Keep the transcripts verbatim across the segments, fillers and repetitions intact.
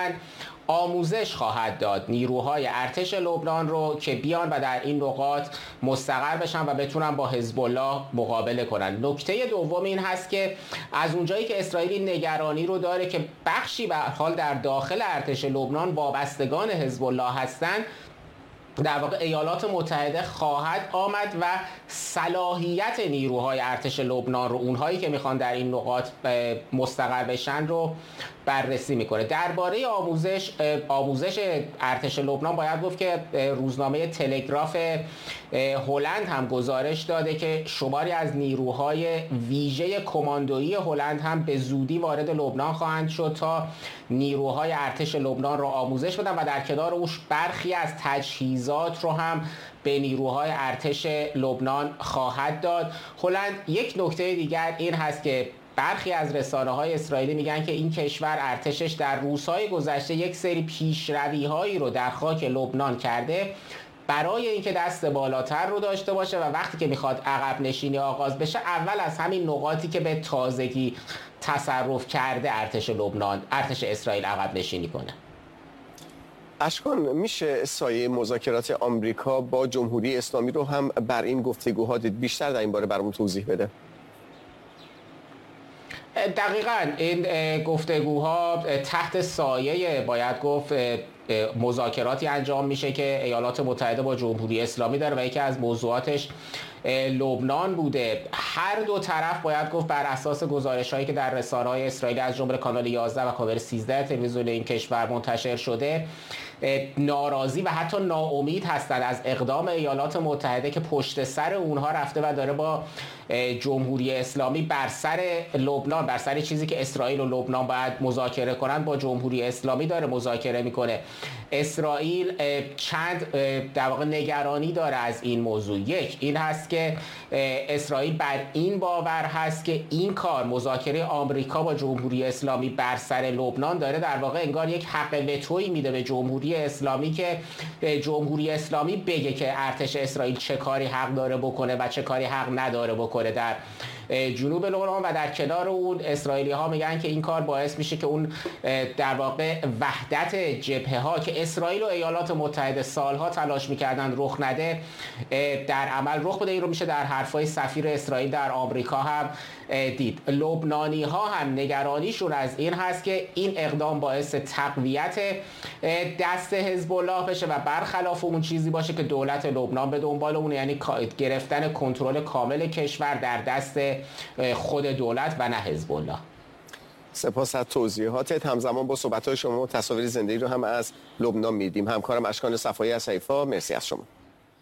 عملاً آموزش خواهد داد نیروهای ارتش لبنان رو که بیان و در این نقاط مستقر بشن و بتونن با حزب الله مقابله کنن. نکته دوم این هست که از اونجایی که اسرائیل نگرانی رو داره که بخشی به حال در داخل ارتش لبنان وابستگان حزب الله هستند، در واقع ایالات متحده خواهد آمد و صلاحیت نیروهای ارتش لبنان رو، اونهایی که میخوان در این نقاط مستقر بشن رو بررسی میکنه. درباره آموزش آموزش ارتش لبنان باید گفت که روزنامه تلگراف هلند هم گزارش داده که شماری از نیروهای ویژه کماندویی هلند هم به زودی وارد لبنان خواهند شد تا نیروهای ارتش لبنان رو آموزش بدن و در کنار اون برخی از تجهیزات رو هم به نیروهای ارتش لبنان خواهد داد. هلند یک نکته دیگر این هست که برخی از رسانه‌های اسرائیلی میگن که این کشور ارتشش در روزهای گذشته یک سری پیشروی‌هایی رو در خاک لبنان کرده برای اینکه دست بالاتر رو داشته باشه و وقتی که میخواد عقب نشینی آغاز بشه اول از همین نقاطی که به تازگی تصرف کرده ارتش لبنان ارتش اسرائیل عقب نشینی کنه. اشکان، میشه سایه مذاکرات آمریکا با جمهوری اسلامی رو هم بر این گفتگوها دید؟ بیشتر در این باره برامون توضیح بده. دقیقاً این گفتگوها تحت سایه باید گفت مذاکراتی انجام میشه که ایالات متحده با جمهوری اسلامی داره و یکی از موضوعاتش لبنان بوده. هر دو طرف باید گفت بر اساس گزارش‌هایی که در رسانه‌های اسرائیلی از جمله کانال یازده و کانال سیزده تلویزیون این کشور منتشر شده ناراضی و حتی ناامید هستند از اقدام ایالات متحده که پشت سر اونها رفته و داره با جمهوری اسلامی بر سر لبنان، بر سر چیزی که اسرائیل و لبنان باید مذاکره کنند با جمهوری اسلامی داره مذاکره میکنه. اسرائیل چند در واقع نگرانی داره از این موضوع. یک این هست که اسرائیل بر این باور هست که این کار مذاکره آمریکا با جمهوری اسلامی بر سر لبنان داره در واقع انگار یک حق وتویی میده به جمهوری اسلامی که جمهوری اسلامی بگه که ارتش اسرائیل چه کاری حق داره بکنه و چه کاری حق نداره بکنه در جنوب لبنان و در کنار اون اسرائیلی ها میگن که این کار باعث میشه که اون در واقع وحدت جبهه ها که اسرائیل و ایالات متحده سالها تلاش میکردن رخ نده در عمل رخ بده. این رو میشه در حرفای سفیر اسرائیل در آمریکا هم دید. لبنانی ها هم نگرانیشون از این هست که این اقدام باعث تقویت دست حزب الله بشه و برخلاف اون چیزی باشه که دولت لبنان به دنبال اون، یعنی گرفتن کنترل کامل کشور در دست خود دولت و نه حزب الله. سپاس از توضیحاتت. همزمان با صحبت‌های شما تصاویر زنده رو هم از لبنان می‌دیم. همکارم اشکان صفایی از حیفا، مرسی از شما.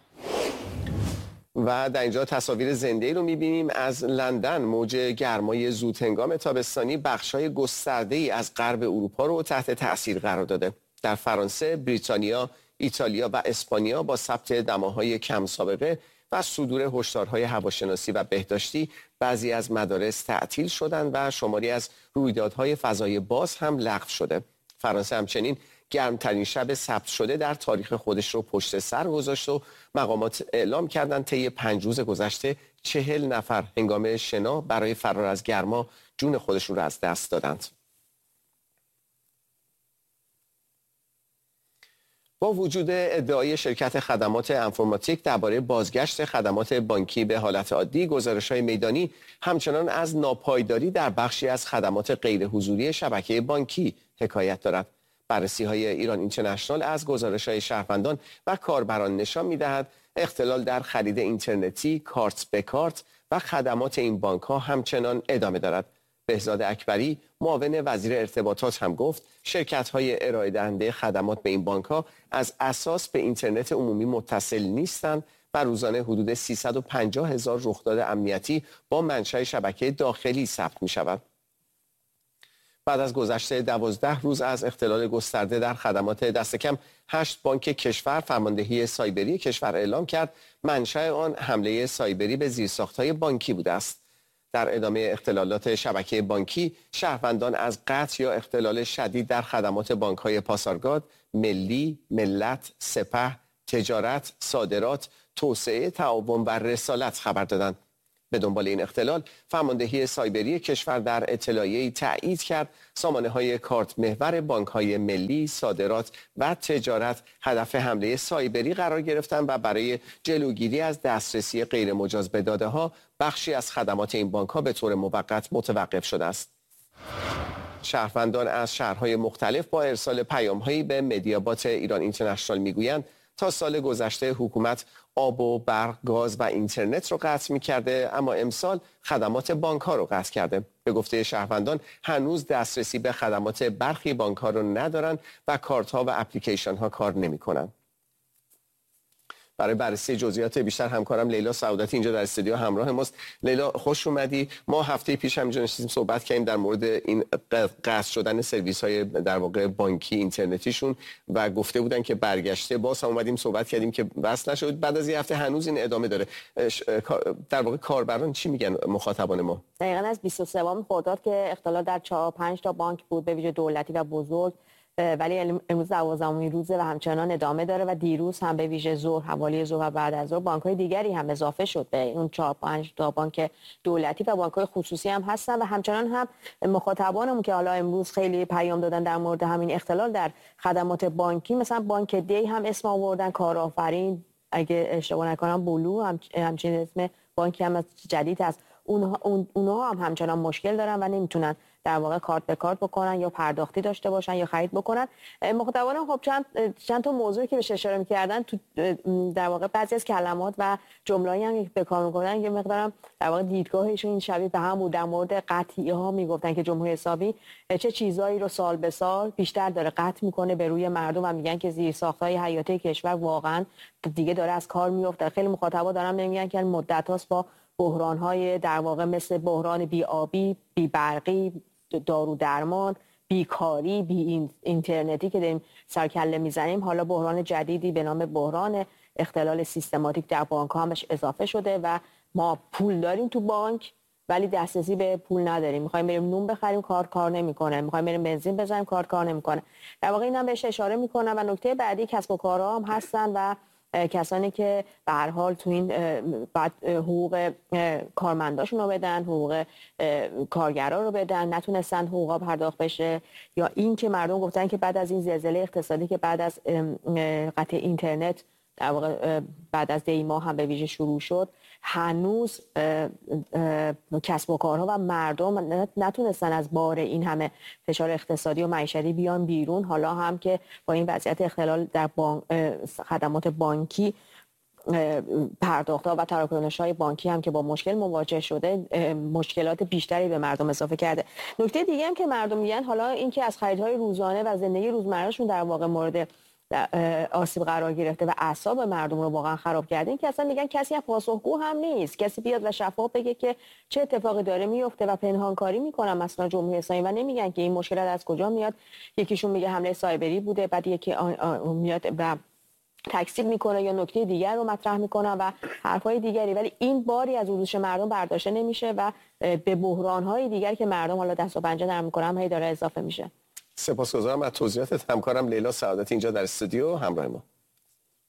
و در اینجا تصاویر زنده رو می‌بینیم از لندن. موج گرمای زودهنگام تابستانی بخش‌های گسترده‌ای از غرب اروپا رو تحت تأثیر قرار داده. در فرانسه، بریتانیا، ایتالیا و اسپانیا با ثبت دماهای کم سابقه و صدور هشدارهای هواشناسی و بهداشتی بعضی از مدارس تعطیل شدند و شماری از رویدادهای فضای باز هم لغو شده. فرانسه همچنین گرمترین شب ثبت شده در تاریخ خودش رو پشت سر گذاشت و مقامات اعلام کردند طی پنج روز گذشته چهل نفر هنگام شنا برای فرار از گرما جون خودشون رو از دست دادند. با وجود ادعای شرکت خدمات انفرماتیک درباره بازگشت خدمات بانکی به حالت عادی، گزارش‌های میدانی همچنان از ناپایداری در بخشی از خدمات غیر حضوری شبکه بانکی حکایت دارد. بررسی‌های ایران اینترنشنال از گزارش‌های شهروندان و کاربران نشان می‌دهد اختلال در خرید اینترنتی، کارت به کارت و خدمات این بانک‌ها همچنان ادامه دارد. بهزاد اکبری معاون وزیر ارتباطات هم گفت شرکت‌های ارائه دهنده خدمات به این بانک‌ها از اساس به اینترنت عمومی متصل نیستند و روزانه حدود سیصد و پنجاه هزار رخداد امنیتی با منشأ شبکه داخلی ثبت می‌شود. بعد از گذشت دوازده روز از اختلال گسترده در خدمات دست کم هشت بانک کشور، فرماندهی سایبری کشور اعلام کرد منشأ آن حمله سایبری به زیرساخت‌های بانکی بوده است. در ادامه اختلالات شبکه بانکی، شهروندان از قطع یا اختلال شدید در خدمات بانک‌های پاسارگاد، ملی، ملت، سپه، تجارت، صادرات، توسعه، تعاون و رسالت خبر دادند. به دنبال این اختلال، فرماندهی سایبری کشور در اطلاعیه‌ای تایید کرد سامانه‌های کارت محور بانک‌های ملی، صادرات و تجارت هدف حمله سایبری قرار گرفتند و برای جلوگیری از دسترسی غیرمجاز به داده‌ها، بخشی از خدمات این بانک‌ها به طور موقت متوقف شده است. شهروندان از شهرهای مختلف با ارسال پیام‌هایی به مدیابات ایران اینترنشنال میگویند تا سال گذشته حکومت آب و برق، گاز و اینترنت رو قطع می‌کرده، اما امسال خدمات بانک‌ها رو قطع کرده. به گفته شهروندان هنوز دسترسی به خدمات برخی بانک‌ها رو ندارن و کارت‌ها و اپلیکیشن‌ها کار نمی‌کنن. برای بررسی جزئیات بیشتر همکارم لیلا سعادتی اینجا در استودیو همراه ماست. لیلا خوش اومدی. ما هفته پیش همینجا نشستیم صحبت کردیم در مورد این قطع شدن سرویس‌های در واقع بانکی اینترنتیشون و گفته بودن که برگشته. باز هم اومدیم صحبت کردیم که وصل نشد. بعد از یه هفته هنوز این ادامه داره. در واقع کاربران چی میگن مخاطبان ما؟ دقیقاً از بیست و سوم خرداد که اختلال در چهار پنج تا بانک بود به ویژه دولتی و بزرگ، ولی امروز دوازدهمین روزه و همچنان ادامه داره و دیروز هم به ویژه ظهر، حوالی ظهر و بعد از ظهر بانک‌های دیگری هم اضافه شد به اون چهار پنج تا بانک دولتی و بانک‌های خصوصی هم هستن و همچنان هم مخاطبانمون که حالا امروز خیلی پیام دادن در مورد همین اختلال در خدمات بانکی، مثلا بانک دی هم اسم آوردن، کارآفرین، اگه اشتباه نکنم بلو هم همچین اسم بانکی هم جدید هست، اونها اونها هم همچنان مشکل دارن و نمیتونن در واقع کارت به کارت بکنن یا پرداختی داشته باشن یا خرید بکنن. مخاطبان خب چند چند تا موضوعی که بهش اشاره می‌کردن تو در واقع بعضی از کلمات و جمله‌ای هم که به کار می‌کنن یه مقدارم در واقع دیدگاهشون این شبیه به هم بود. در مورد قطعی‌ها میگفتن که جمهوری اسلامی چه چیزایی رو سال به سال بیشتر داره قطع میکنه به روی مردم و میگن که زیرساخت‌های حیاتی کشور واقعا دیگه داره از کار میفته. خیلی مخاطبا دارن میگن که مدت‌هاست با بحران‌های در واقع مثل بحران بی‌آبی، بی‌برقی، دارو درمان، بیکاری، بی اینترنتی که داریم سرکله میزنیم، حالا بحران جدیدی به نام بحران اختلال سیستماتیک در بانک ها همش اضافه شده و ما پول داریم تو بانک ولی دسترسی به پول نداریم. میخوایم بریم نون بخریم، کارت کار نمیکنه. میخوایم بریم بنزین بزنیم، کارت کار نمیکنه. در واقع اینم بهش اشاره میکنم. و نکته بعدی کسب و کارها هم هستن و کسانی که به هر حال تو این بعد حقوق کارمنداشون رو بدن، حقوق کارگرا رو بدن، نتونستن حقوقا پرداخت بشه، یا این که مردم گفتن که بعد از این زلزله اقتصادی که بعد از قطع اینترنت در واقع بعد از دی ماه هم به ویژه شروع شد، هنوز کسب و کارها و مردم نتونستن از بار این همه فشار اقتصادی و معیشتی بیان بیرون. حالا هم که با این وضعیت اختلال در بانک، خدمات بانکی، پرداخت‌ها و تراکنش‌های بانکی هم که با مشکل مواجه شده، مشکلات بیشتری به مردم اضافه کرده. نکته دیگه هم که مردم میگن حالا این که از خریدهای روزانه و زندگی روزمرهشون در واقع مورد آسیب قرار گرفته و اعصاب مردم رو واقعا خراب کرده، این که اصلا میگن کسی هم پاسخگو هم نیست، کسی بیاد و شفاف بگه که چه اتفاقی داره میفته و پنهانکاری میکنن مثلا جمهوری اسلامی و نمیگن که این مشکلات از کجا میاد. یکیشون میگه حمله سایبری بوده، بعد یکی میاد و تکذیب میکنه یا نکته دیگر رو مطرح میکنه و حرفای دیگری، ولی این باری از روش مردم برداشته نمیشه و به بحرانهای دیگر که مردم حالا دست و پنجه نرم میکنن هی داره اضافه میشه. سپاسگزارم از توضیحاتت همکارم لیلا سعادتی اینجا در استودیو همراه ما.